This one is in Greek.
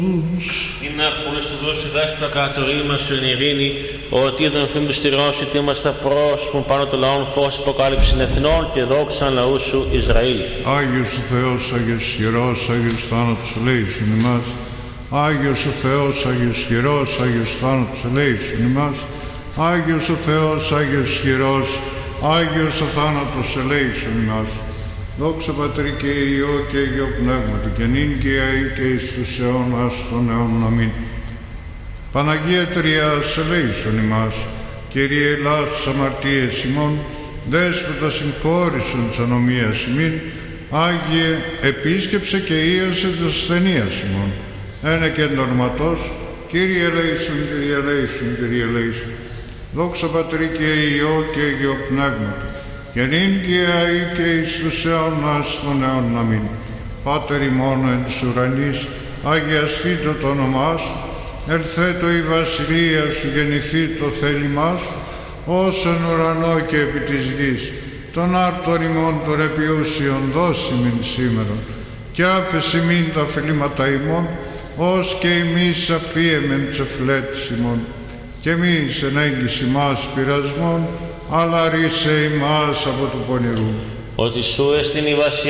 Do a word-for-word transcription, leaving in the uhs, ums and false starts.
Είναι πολλές του δώσει δάσπρα κατορή μας εν ειρήνη, ότι είδον φίλου του στηρώσει, ότι είμαστε πρόσωπον πάνω των λαών φως υποκάλυψην εθνών και δόξαν λαού σου Ισραήλ. Άγιος ο Θεός, Άγιος Ιερός, Άγιος θάνατος ελέησον ημάς. Άγιος ο Θεός, Άγιος Ιερός, Άγιος θάνατος ελέησον ημάς. Άγιος ο Θεός, Άγιος Ιερός, Άγιος ο θάνατος ελέησον ημάς. Δόξα Πατρί και Υιό και Αγίο Πνεύματι, και νυν και αεί και εις τους αιώνας των αιώνων. Αμήν. Παναγία Τριάς, ελέησον ημάς. Κύριε ελάς τις αμαρτίες ημών, Δέσποτα συγχώρησον της ανομίας ημίν. Άγιε, επίσκεψε και ίωσε της ασθενείας ημών. Ένε και εν ονόματός, Κύριε ελέησον, Κύριε ελέησον, Κύριε ελέησον. Δόξα Πατρί και Υιό και Αγίο Πνεύματι, και νυν και αεί και εις τους αιώνας των αιώνων. Αμήν. Πάτερ ημών εν της ουρανής, αγιασθήτω το όνομά σου, ελθέτω η βασιλεία σου, γεννηθεί το θέλημά σου, ως εν ουρανό και επί της γης. Τον άρτον ημών των επιούσιων δώσιμην σήμερα, και άφεση μην τα φυλήματα ημών, ως και εμείς αφίεμεν τις οφειλέτης ημών. Και εμείς εν έγκυση μας πειρασμών, αλλά ρίσε ημάς από του πονηρού. Ότι σου εστιν η βασιλεία